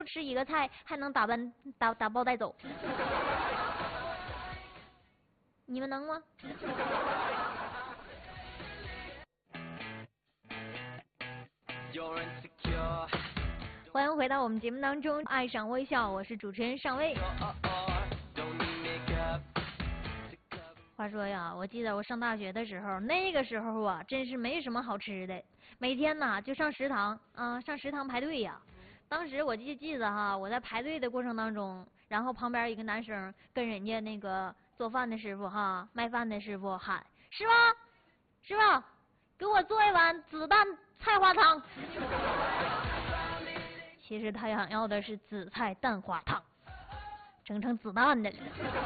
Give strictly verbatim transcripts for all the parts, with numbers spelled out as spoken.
吃一个菜还能打包打打包带走，你们能吗？欢迎回到我们节目当中，爱上微笑，我是主持人尚薇。话说呀，我记得我上大学的时候，那个时候啊，真是没什么好吃的，每天呐就上食堂啊，上食堂排队呀。当时我记记得哈，我在排队的过程当中，然后旁边一个男生跟人家那个做饭的师傅哈，卖饭的师傅喊：“师傅，师傅，给我做一碗子弹菜花汤。”其实他想要的是紫菜蛋花汤，整成子弹的了。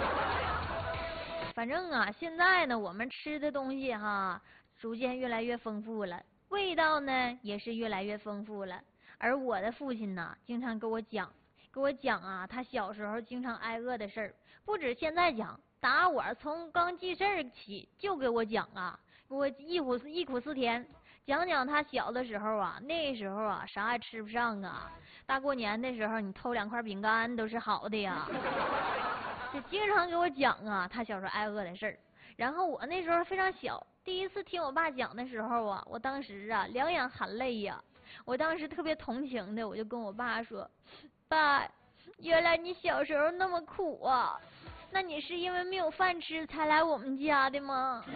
反正啊，现在呢，我们吃的东西哈，逐渐越来越丰富了，味道呢也是越来越丰富了。而我的父亲呢，经常给我讲，给我讲啊，他小时候经常挨饿的事儿，不止现在讲，打我从刚记事儿起就给我讲啊，给我忆苦忆苦思甜。讲讲他小的时候啊，那时候啊啥也吃不上啊，大过年的时候你偷两块饼干都是好的呀，就经常给我讲啊他小时候挨饿的事儿。然后我那时候非常小，第一次听我爸讲的时候啊，我当时啊两眼含泪呀，我当时特别同情的，我就跟我爸说：“爸，原来你小时候那么苦啊，那你是因为没有饭吃才来我们家的吗？”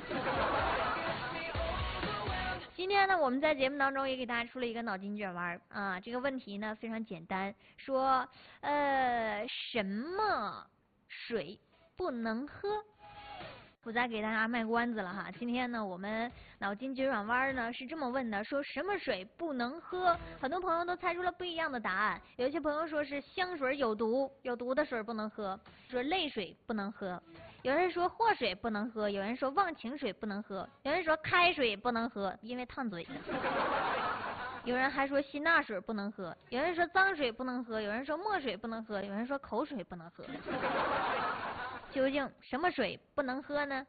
今天呢，我们在节目当中也给大家出了一个脑筋急转弯啊。这个问题呢非常简单，说呃什么水不能喝？不再给大家卖关子了哈。今天呢，我们脑筋急转弯呢是这么问的：说什么水不能喝？很多朋友都猜出了不一样的答案。有一些朋友说是香水有毒，有毒的水不能喝；说泪水不能喝；有人说祸水不能喝；有人说忘情水不能喝；有人说开水不能喝，因为烫嘴；有人还说辛辣水不能喝；有人说脏水不能喝；有人说墨水不能喝；有人说口水不能喝。究竟什么水不能喝呢？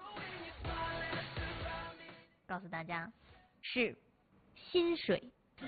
告诉大家，是心水。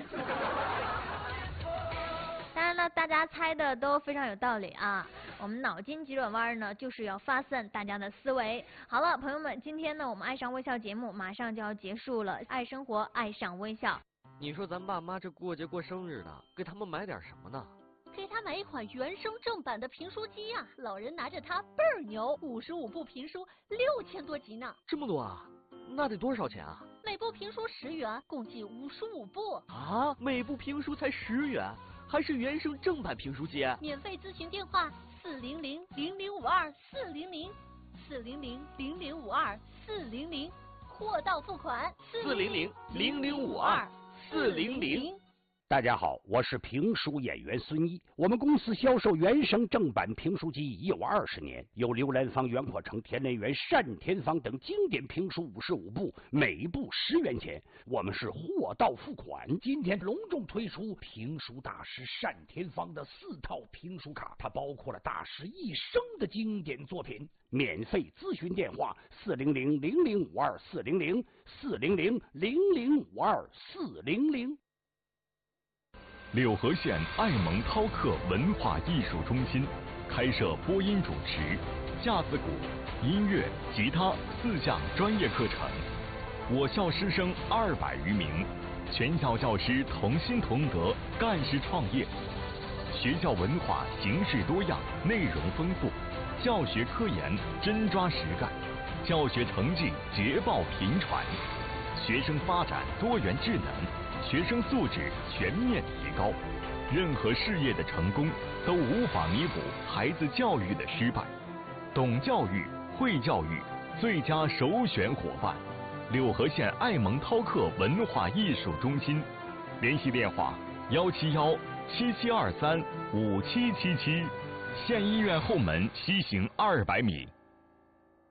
当然了，大家猜的都非常有道理啊。我们脑筋急转弯呢，就是要发散大家的思维。好了，朋友们，今天呢，我们爱上微笑节目马上就要结束了。爱生活，爱上微笑。 你说咱爸妈这过节过生日呢，给他们买点什么呢？ 给他买一款原声正版的评书机啊，老人拿着它倍儿牛，五十五部评书，六千多集呢。 这么多啊？那得多少钱啊？ 每部评书十元，共计五十五部。 啊，每部评书才十元，还是原声正版评书机？ 免费咨询电话：四零零零零五二四零零，四零零零零五二四零零，货到付款。 四零零零零五二四零零。 大家好，我是评书演员孙一。我们公司销售原声正版评书机已有二十年，有刘兰芳、袁阔成、田连元、单田芳等经典评书五十五部，每部十元钱。我们是货到付款。今天隆重推出评书大师单田芳的四套评书卡，它包括了大师一生的经典作品。免费咨询电话：四零零零零五二四零零，四零零零零五二四零零。 柳河县爱蒙涛客文化艺术中心开设播音主持、架子鼓、音乐、吉他四项专业课程，我校师生二百余名，全校教师同心同德，干事创业。学校文化形式多样，内容丰富，教学科研真抓实干，教学成绩捷报频传，学生发展多元智能。学生素质全面提高，任何事业的成功都无法弥补孩子教育的失败。懂教育、会教育，最佳首选伙伴。柳河县爱蒙涛客文化艺术中心，联系电话：幺七幺七七二三五七七七，县医院后门西行二百米。